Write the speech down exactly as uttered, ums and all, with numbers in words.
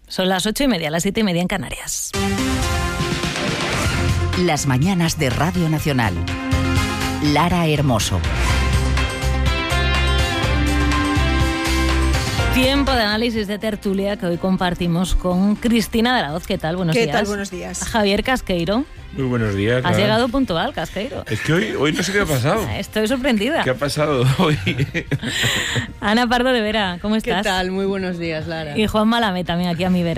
Son las ocho y media, las siete y media en Canarias. Las mañanas de Radio Nacional. Lara Hermoso. Tiempo de análisis de tertulia que hoy compartimos con Cristina de la Hoz. ¿Qué tal? Buenos ¿Qué días. ¿Qué tal? Buenos días. Javier Casqueiro. Muy buenos días. Has Lara. llegado puntual, Casqueiro. Es que hoy, hoy no sé qué ha pasado. Estoy sorprendida. ¿Qué ha pasado hoy? Ana Pardo de Vera, ¿cómo estás? ¿Qué tal? Muy buenos días, Lara. Y Juan Malame también aquí a mi vera.